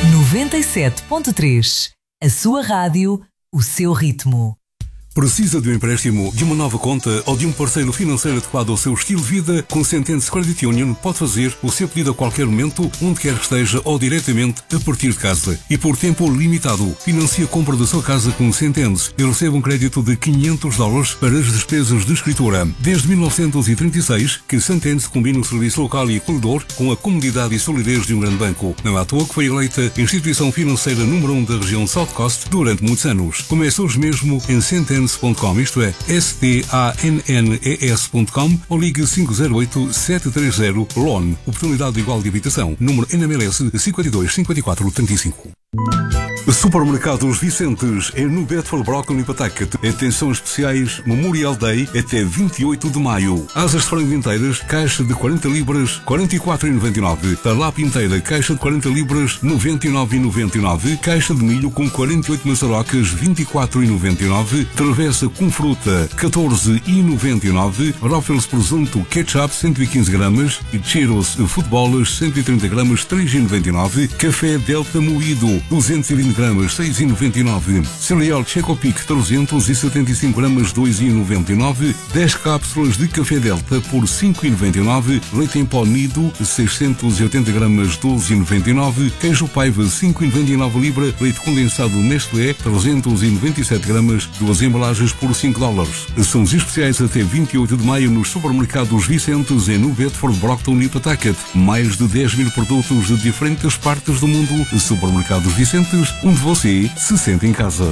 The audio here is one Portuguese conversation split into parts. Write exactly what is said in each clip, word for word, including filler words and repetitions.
noventa e sete ponto três. A sua rádio, o seu ritmo. Precisa de um empréstimo, de uma nova conta ou de um parceiro financeiro adequado ao seu estilo de vida? Com Sentence Credit Union pode fazer o seu pedido a qualquer momento, onde quer que esteja ou diretamente a partir de casa. E por tempo limitado, financie a compra da sua casa com Sentence e receba um crédito de quinhentos dólares para as despesas de escritura. Desde mil novecentos e trinta e seis que Sentence combina o serviço local e acolhedor com a comodidade e solidez de um grande banco. Não é à toa que foi eleita a instituição financeira número um da região South Coast durante muitos anos. Comece hoje mesmo em Sentence ponto com, isto é, S T A N N E S ponto com, ou ligue cinco zero oito, sete três zero, L O N. Oportunidade igual de habitação. Número N M L S cinco dois cinco quatro três cinco. Supermercados Vicentes é no Bedford Brockton e Pawtucket. Atenções especiais Memorial Day até vinte e oito de maio. Asas de frango inteiras, caixa de quarenta libras, quarenta e quatro reais e noventa e nove centavos. Talapa inteira, caixa de quarenta libras, noventa e nove reais e noventa e nove centavos. Caixa de milho com quarenta e oito maçarocas, vinte e quatro reais e noventa e nove centavos. Travessa com fruta, catorze reais e noventa e nove centavos. Ruffles presunto, ketchup, cento e quinze gramas. E Cheetos futebolas, cento e trinta gramas, três reais e noventa e nove centavos. Café Delta moído, duzentos e vinte gramas, seis reais e noventa e nove centavos. Cereal Checopic, trezentos e setenta e cinco gramas, dois reais e noventa e nove centavos. dez cápsulas de café Delta por cinco reais e noventa e nove centavos. Leite em pó Nido, seiscentos e oitenta gramas, doze reais e noventa e nove centavos. Queijo Paiva, cinco reais e noventa e nove centavos libra. Leite condensado Nestlé, trezentos e noventa e sete gramas, duas embalagens por cinco dólares. São os especiais até vinte e oito de maio nos supermercados Vicentes em no Bedford, Brockton e Pawtucket. Mais de dez mil produtos de diferentes partes do mundo. Supermercados Vicentes, onde você se sente em casa.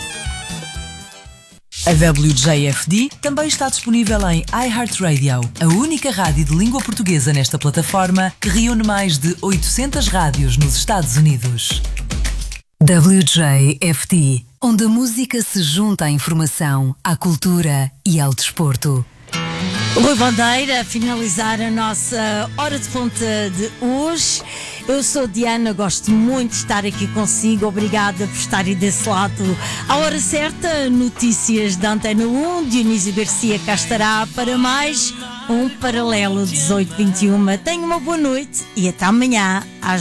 A W J F D também está disponível em iHeartRadio, a única rádio de língua portuguesa nesta plataforma que reúne mais de oitocentas rádios nos Estados Unidos. W J F D, onde a música se junta à informação, à cultura e ao desporto. Rui Bandeira, a finalizar a nossa Hora de Ponta de hoje. Eu sou Diana, gosto muito de estar aqui consigo. Obrigada por estarem desse lado. À hora certa, notícias da Antena um. Dionísio Garcia cá estará para mais um Paralelo dezoito vinte e um. Tenha uma boa noite e até amanhã às